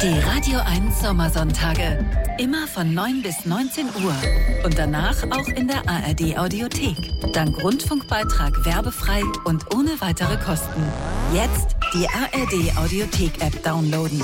Die Radio 1 Sommersonntage. Immer von 9 bis 19 Uhr. Und danach auch in der ARD Audiothek. Dank Rundfunkbeitrag werbefrei und ohne weitere Kosten. Jetzt die ARD Audiothek-App downloaden.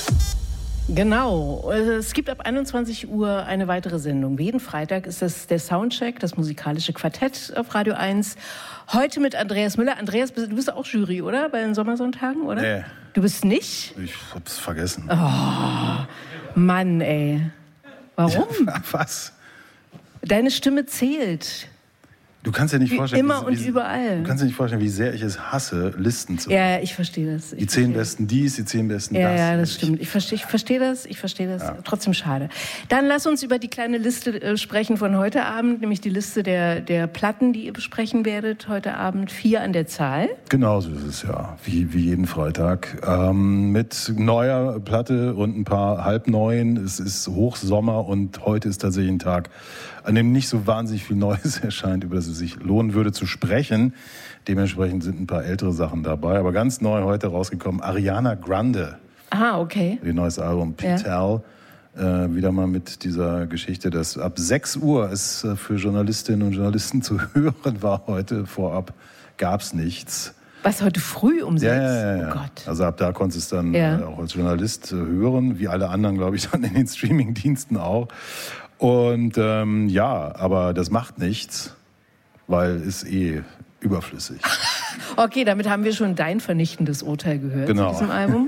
Genau. Es gibt ab 21 Uhr eine weitere Sendung. Jeden Freitag ist das der Soundcheck, das musikalische Quartett auf Radio 1. Heute mit Andreas Müller. Andreas, du bist auch Jury, oder? Bei den Sommersonntagen, oder? Nee. Du bist nicht? Ich hab's vergessen. Oh, Mann, ey. Warum? Ja, was? Deine Stimme zählt. Du kannst dir nicht vorstellen, immer und überall. Du kannst dir nicht vorstellen, wie sehr ich es hasse, Listen zu machen. Ja, ich verstehe das. Die 10 besten dies, die 10 besten das. Ja, das stimmt. Ich verstehe das. Ja. Trotzdem schade. Dann lass uns über die kleine Liste sprechen von heute Abend, nämlich die Liste der Platten, die ihr besprechen werdet heute Abend. 4 an der Zahl. Genau so ist es, ja. Wie jeden Freitag. Mit neuer Platte und ein paar halbneuen. Es ist Hochsommer und heute ist tatsächlich ein Tag, an dem nicht so wahnsinnig viel Neues erscheint, über das es sich lohnen würde zu sprechen. Dementsprechend sind ein paar ältere Sachen dabei. Aber ganz neu heute rausgekommen, Ariana Grande. Ah, okay. Ihr neues Album, P-Tal. Ja. Wieder mal mit dieser Geschichte, dass ab 6 Uhr es für Journalistinnen und Journalisten zu hören war heute. Vorab gab's nichts. Was, heute früh um 6? Ja. Oh Gott. Also ab da konntest du es dann auch als Journalist hören, wie alle anderen, glaube ich, dann in den Streamingdiensten auch. Und aber das macht nichts, weil es überflüssig. Okay, damit haben wir schon dein vernichtendes Urteil gehört zu diesem Album.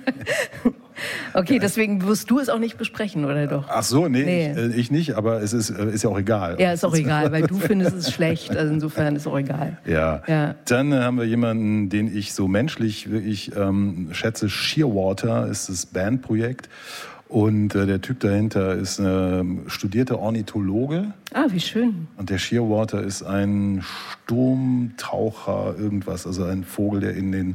Okay, deswegen wirst du es auch nicht besprechen, oder doch? Ach so, nee. Ich nicht, aber es ist ja auch egal. Ja, ist auch egal, weil du findest es schlecht, also insofern ist auch egal. Ja. Dann haben wir jemanden, den ich so menschlich wirklich schätze, Shearwater ist das Bandprojekt. Und der Typ dahinter ist ein studierter Ornithologe. Ah, wie schön. Und der Shearwater ist ein Sturmtaucher, irgendwas, also ein Vogel, der in den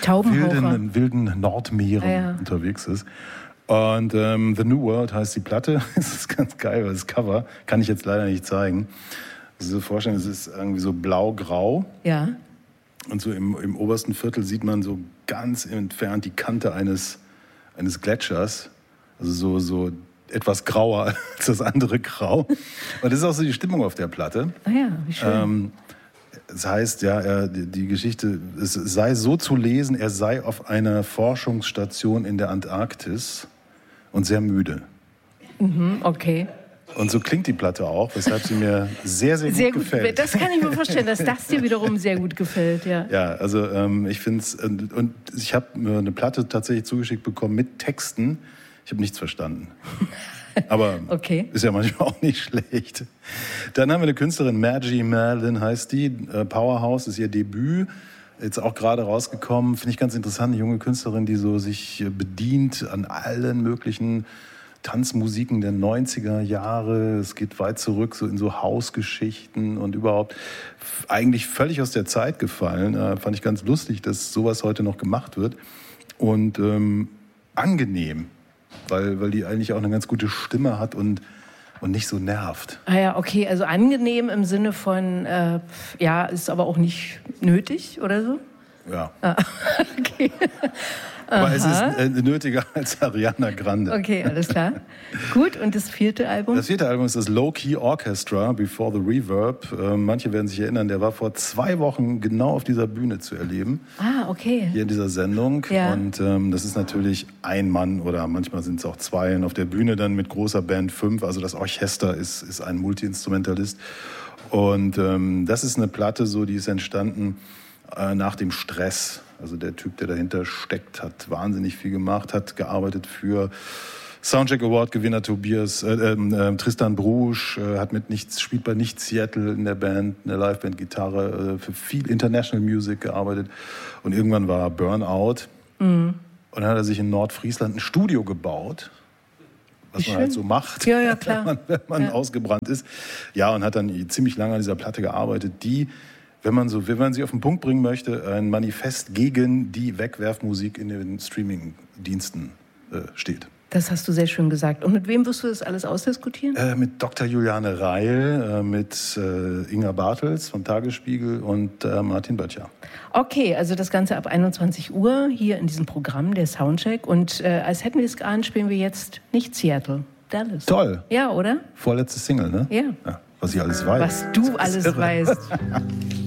wilden Nordmeeren unterwegs ist. Und The New World heißt die Platte. Das ist ganz geil, weil das Cover kann ich jetzt leider nicht zeigen. Also vorstellen, es ist irgendwie so blau-grau. Ja. Und so im obersten Viertel sieht man so ganz entfernt die Kante eines Gletschers. Also so etwas grauer als das andere Grau. Und das ist auch so die Stimmung auf der Platte. Ah ja, wie schön. Das heißt, die Geschichte, es sei so zu lesen, er sei auf einer Forschungsstation in der Antarktis und sehr müde. Okay. Und so klingt die Platte auch, weshalb sie mir sehr, sehr gut gefällt. Das kann ich mir vorstellen, dass das dir wiederum sehr gut gefällt, ja. Ja, also ich finde es, und ich habe eine Platte tatsächlich zugeschickt bekommen mit Texten. Ich habe nichts verstanden. Aber ist ja manchmal auch nicht schlecht. Dann haben wir eine Künstlerin, Maggie Merlin heißt die. Powerhouse ist ihr Debüt. Jetzt auch gerade rausgekommen. Finde ich ganz interessant. Eine junge Künstlerin, die so sich bedient an allen möglichen Tanzmusiken der 90er Jahre. Es geht weit zurück, so in so Hausgeschichten und überhaupt eigentlich völlig aus der Zeit gefallen. Fand ich ganz lustig, dass sowas heute noch gemacht wird. Und angenehm. Weil die eigentlich auch eine ganz gute Stimme hat und nicht so nervt. Ah ja, okay, also angenehm im Sinne von, ist aber auch nicht nötig oder so? Ja. Okay. Aber es ist nötiger als Ariana Grande. Okay, alles klar. Gut, und das 4. Album? Das 4. Album ist das Low Key Orchestra, Before the Reverb. Manche werden sich erinnern, der war vor 2 Wochen genau auf dieser Bühne zu erleben. Ah, okay. Hier in dieser Sendung. Ja. Und das ist natürlich ein Mann oder manchmal sind es auch 2. Und auf der Bühne dann mit großer Band 5. Also das Orchester ist ein Multi-Instrumentalist. Und das ist eine Platte, die ist entstanden nach dem Stress. Also der Typ, der dahinter steckt, hat wahnsinnig viel gemacht, hat gearbeitet für Soundcheck Award Gewinner Tristan Brusch, spielt bei Nichts Seattle in der Band, in der Liveband Gitarre, für viel International Music gearbeitet. Und irgendwann war Burnout. Und dann hat er sich in Nordfriesland ein Studio gebaut. Was man halt so macht, ja, klar. wenn man ausgebrannt ist. Ja, und hat dann ziemlich lange an dieser Platte gearbeitet, die, wenn man sie auf den Punkt bringen möchte, ein Manifest gegen die Wegwerfmusik in den Streaming-Diensten steht. Das hast du sehr schön gesagt. Und mit wem wirst du das alles ausdiskutieren? Mit Dr. Juliane Reil, mit Inga Bartels vom Tagesspiegel und Martin Böttcher. Okay, also das Ganze ab 21 Uhr hier in diesem Programm, der Soundcheck. Und als hätten wir es geahnt, spielen wir jetzt nicht Seattle, Dallas. Toll. Ja, oder? Vorletzte Single, ne? Ja. Was ich alles weiß. Was du alles weißt.